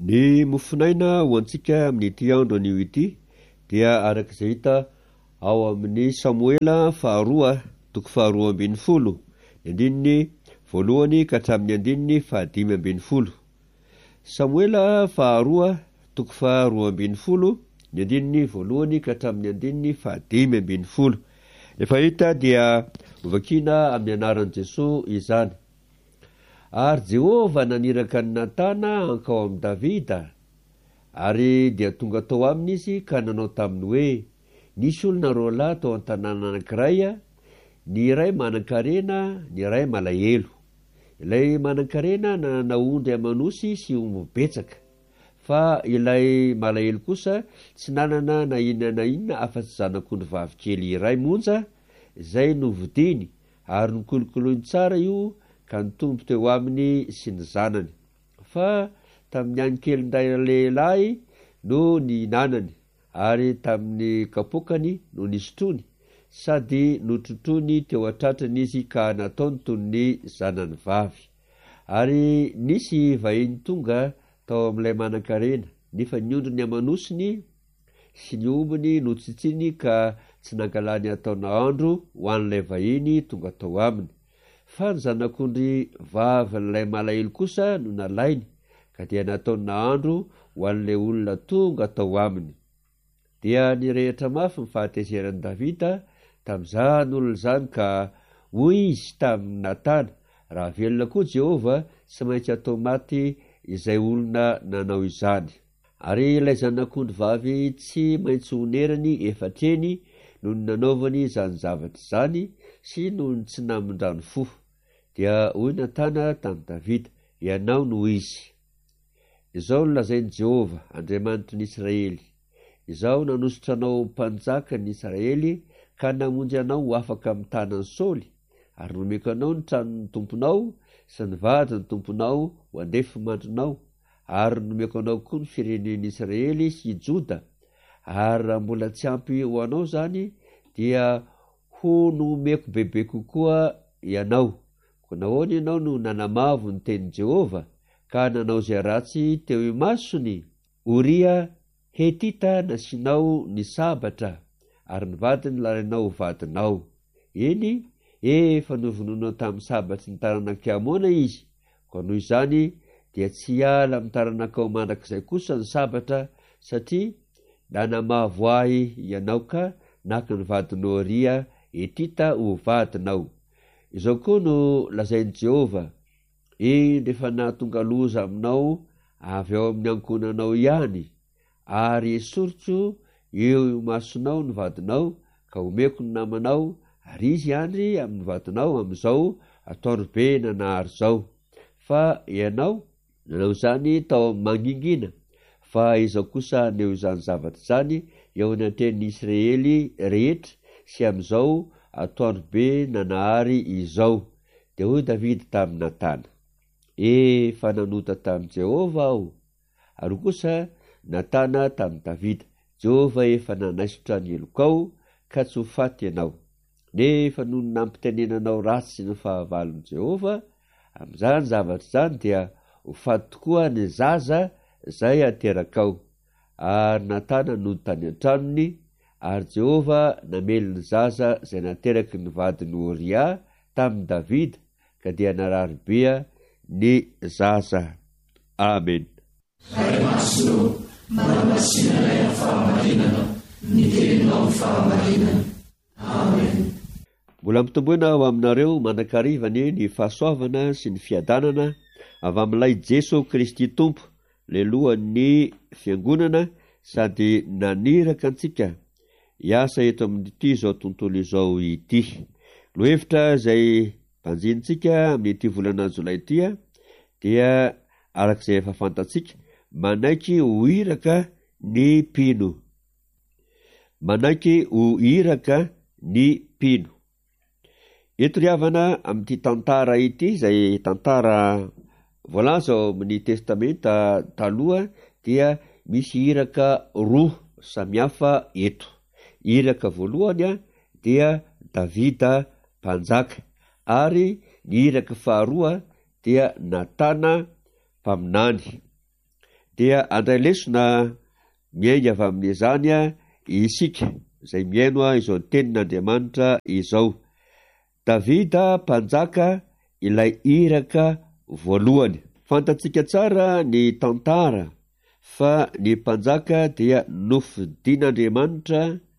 Ny mofinaina ho antsika amin'ity andro anio ity dia arak'izay hita ao amin'ny Samoela faharoa toko faharoa ambin'ny folo ny andininy voalohany ka hatramin'ny andininy fahadimy ambin'ny folo. Samoela faharoa toko faharoa ambin'ny folo ny andininy voalohany ka hatramin'ny andininy fahadimy ambin'ny folo. Efa hita dia hovakiana amin'ny anaran'i Jesosy izany. Ary Jehova naniraka ny Natana ankao amin'i Davida, ary dia tonga tao aminy izy ka nanao taminy hoe, nisy olona roa lahy tao an-tanàna anankiray, ny iray manan-karena, ny iray malahelo. Ilay manan-karena nanana ondry amanosy sy omby betsaka, fa ilay malahelo kosa tsy nanana na inona na inona afa-tsy zanak'ondry vavikely iray monja, izay novidiny ary nikolokoloiny tsara io ka nitombo teo aminy sy ny zanany. Fa tamin'ny ankelindray lehilahy no ny nanany, ary tamin'ny kapokany no nisotrony, sady notrotrony teo atratrany izy ka nataony toy ny zanany vavy. Ary nisy vahiny tonga tao amin'ilay manan-karena, nefa ny ondry ny amanosiny sy ny ombiny notsitsiny ka tsy nangalany ataona andro ho an'ilay vahiny tonga tao aminy. Fa ny zanak'ondry vavy n'ilay malahelo kosa no nalainy, ka dia nataona andro ho an'ilay olona tonga tao aminy. Dia nirehitra mafy ny fahatezeran'i Davida tamin'izany olona zany ka hoy izy tamin'ny Natana, raha velona koa Jehova tsy maintsy atao maty izay olona nanao izany. Ary ilay zanak'ondry vavy tsy maintsy honerany efatreny no nanaovany izany zavatra izany sy no tsy namindrano fo. Dia hoy Natana tamin'i Davida, ianao no izy. Izao nolazain'i Jehova, Andriamanitry ny Israely, izao nanositra anao mpanjaka ny Israely ka namonjy anao ho afaka amin'ny tanan'i Saoly, ary nomeko anao ny tranon'ny tomponao sy ny vadin'ny tomponao ho andefy mandronao, ary nomeko anao koa ny firenen'i Israely sy Joda. Ary raha mbola tsy ampy ho anao zany, dia ho nomeko bebe kokoa ianao. Ko nahoana ianao no nanamavo ny tenin'i Jehova ka nanao izay ratsy teo imasony? Oria Hetita nasinao ny sabatra, ary ny vadiny larainao vadinao. Eny, efa novononao tamin'ny sabatry ny taranak'Ia moana izy, ko noho izany dia tsy hiala amin'ny taranakao mandrakizay kosa ny sabatra, satria nanamavo ahy ianao ka naka ny vadinao Oria Hetita ho vadinao. Izao koa no lazain'i Jehova, indrefa nahatonga loza aminao avy ao amin'ny ankonanao ihany, ary esorotro eo masonao ny vadinao, ka omeko ny namanao, ary izy andry amin'ny vadinao amin'izao ataorobe nanahary zao. Fa ianao nanao izany tao amin'ny mangingina, fa izao kosa neo izany zavatra izany eo ny an-tenin'ny Israely rehetra sy amin'izao ataorobe nanahary izao. Dia hoy Davida tamin'ny Natana, efa nanota tamin'i Jehova aho. Ary kosa Natana tamin'i Davida, Jehova efa nanaisotra ny elokao ka tsy ho faty ianao. Nefa noho ny nampitenenanao ratsy ny fahavalon'i Jehova amin'izany zavatra izany, dia ho faty tokoa ny zaza izay aterakao. Ary Natana nody tany an-tranony, ary Jehova namely ny zaza izay nateraky ny vadiny Oria tamin'i Davida, ka dia nararibea ny zaza. Amen. Amen. Mbola mitomboina ao aminareo manankarivany ny fahasoavana sy ny fiadanana avy amin'ilay Jesosy Kristy Tompo, lelohan'ny fiangonana sady naniraka antsika hiasa eto amin'ity izao tontolo izao ity. Lohevitra izay mpanjintsika amin'ity volana Jolay ity dia arak'izay efa fantatsika, manaiky ho iraka ny mpino. Manaiky ho iraka ny mpino. Eto ry havana amin'ity tantara ity, izay tantara voalaza ao amin'ny testamenta taloha, dia misy iraka roa samihafa eto. Iraka voalohany dia Davida mpanjaka, ary ny iraka faharoa dia Natana mpaminany. dia andray lesona miainga avy amin'izany isika izay miaino izao tenin'Andriamanitra izao. Davida mpanjaka ilay iraka voalohany. Fantatsika tsara ny tantara fa ny mpanjaka dia nofidian'Andriamanitra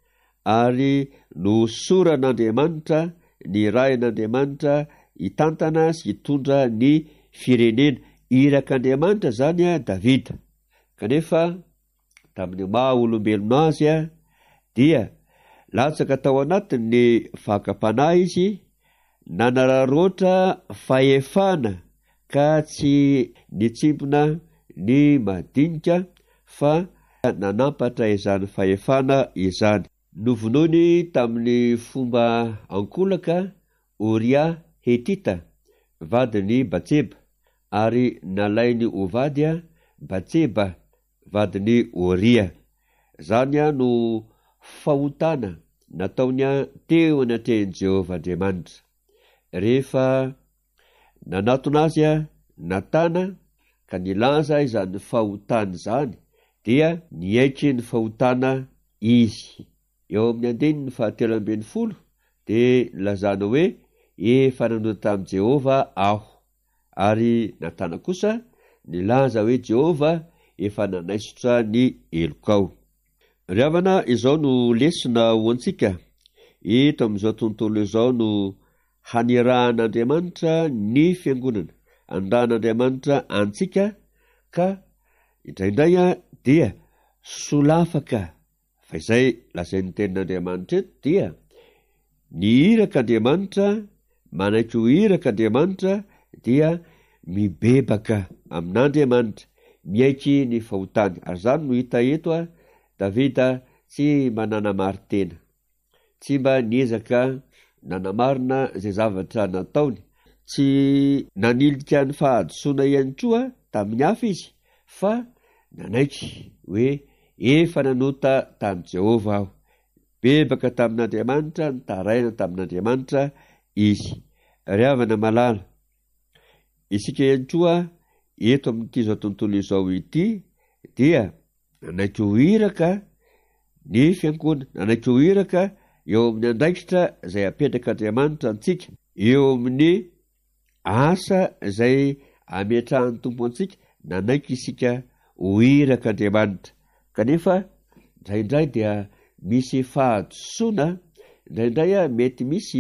ary nosoran'Andriamanitra ny rain'Andriamanitra hitantana sy hitondra ny firenena. Irak'Andriamanitra zany Davida. Kanefa tamin'ny maha olombelona azy dia latsaka tao anatiny ny fakapanahy izy, nanararoatra fahefana ka tsy nitsimpona ny madinika fa nanampatra izany fahefana izany. Novonoiny tamin'ny fomba ankolaka Oria Hetita, vadiny Batseba, ary nalainy Ovadia Batseba, vadiny Oria. Zany no fahotana nataony teo anatrehany Jehovah Andriamanitra. Rehefa nanatona azy natana ka nilaza izany fahotana izany, dia niaiky ny fahotana izy. Eo amin'ny andininy 130 dia lazana hoe efa nanota tamin'i Jehovah aho, ary natana kosa nilaza hoe Jehovah efa nanaisotra ny elokao. Ry havana, izao no lesona ho antsika eto amin'izao tontolo izao no hanirahan'Andriamanitra ny fiangonana, andahan'Andriamanitra antsika, ka indraindray dia solafaka. Fa izay lazain'ny tenin'Andriamanitra eto dia ny irak'Andriamanitra, manaiky ho irak'Andriamanitra dia mibebaka amin'Andriamanitra, miaiky ny fahotany. Ary zany no hita eto Davida tsy mananamary tena, tsy mba niezaka nanamarina zay zavatra nataony, tsy nanilika ny fahadosoana ihany koa tamin'ny hafa izy, fa nanaiky hoe efa nanota tamin'i Jehovah aho, bebaka tamin'Andriamanitra, nitaraina tamin'Andriamanitra izy. Ry havana malala, isika ihany koa eto amin'ity zao tontolo izao ity dia nanaiky ho iraka ny fiangonana, nanaiky ho iraka eo amin'ny andraikitra izay apetrak'Andriamanitra antsika, eo amin'ny asa izay ametrahan'ny tompo antsika, nanaiky isika ho irak'Andriamanitra. Kanefa indraindray dia misy fahadosoana, indraindray mety misy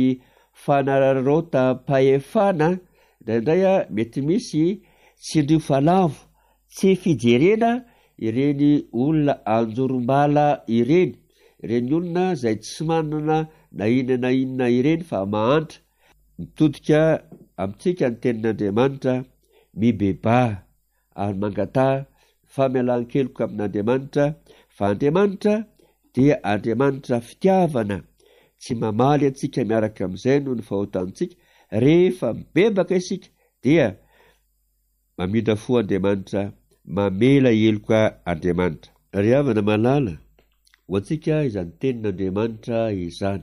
fanararaota-pahefana, indraindray mety misy tsindrio falavo, tsy fijerena ireny olona anjorom-bala ireny, ireny olona izay tsy manana na inona ireny fa mahantra. Mitodika amintsika ny tenin'Andriamanitra, mibeba ary mangata famelan-keloka amin'Andriamanitra, fa Andriamanitra dia Andriamanitra fitiavana, tsy mamaly antsika miaraka amin'izay no ny fahotantsika. Rehefa mibebaka isika dia mamindra fo Andriamanitra, mamela heloka Andriamanitra. Ry havana malala, ho antsika izany tenin'Andriamanitra izany,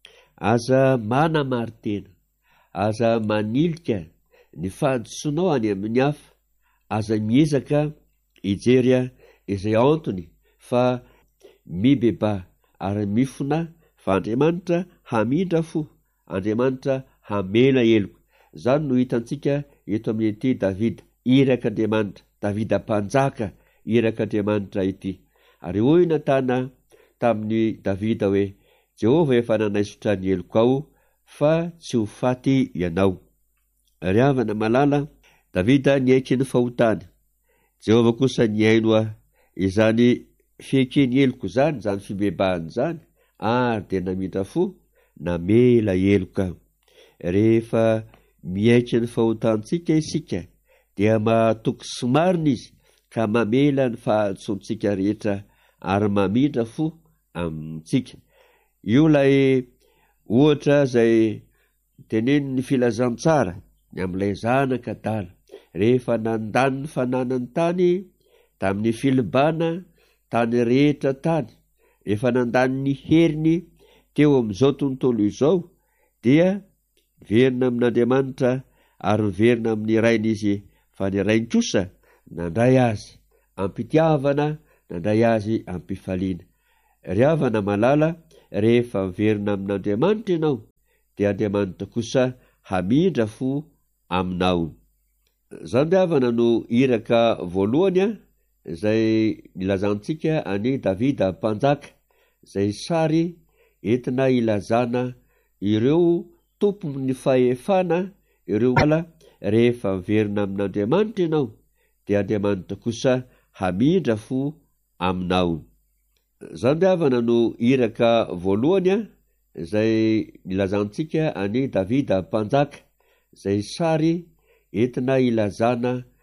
aza manamary tena, aza manilika ny fahadosoanao any amin'ny hafa, aza miezaka hijery izay antony fa mibeba ary mifona, fa Andriamanitra hamindra fo, Andriamanitra hamela heloka. Zany no hitantsika eto amin'ity Davida, irak'Andriamanitra, Davida mpanjaka, irak'Andriamanitra ity. Ary hoy natana tamin'ny Davida hoe Jehovah efa nanaisotra ny elokao fa tsy ho faty ianao. Ry havana malala, Davida niaiky ny fahotany, Jehovah kosa niaino izany fekeny eloko zany, zany fibebahany zany, ary dia namindra fo, namela heloka. Rehefa miaiky ny fahotantsika isika dia mahatoky sy marina izy ka mamela ny fahadosoantsika rehetra ary mamindra fo amintsika. Io lay ohatra zay teneny ny filazantsara ny amin'ilay zanaka dala, rehefa nandany ny fananany tany tamin'ny filibana tany rehetra tany, rehefa nandany ny heriny teo amin'izao tontolo izao, dia verina amin'Andriamanitra ary verina amin'ny rainy izy, fa ny rainy kosa nandray azy ampitiavana nandray azy ampifaliana. Ry havana malala, rehefa miverina amin'Andriamanitra ianao, dia Andriamanitra kosa hamindra fo aminao. Zany ry havana no iraka voalohany izay nilazantsika ani Davida mpanjaka, izay sary entina ilazana ireo tompon'ny fahefana, ireo ala rehefa miverina amin'Andriamanitra ianao, dia Andriamanitra kosa hamindra fo aminao. Zany ry havana no iraka voalohany izay nilazantsika ani Davida mpanjaka, izay sary entina ilazana